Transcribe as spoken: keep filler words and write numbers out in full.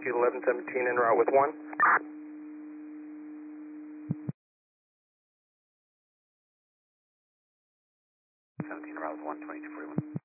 altitude eleven seventeen en route with one. seventeen en route with one, twenty-two forty-one.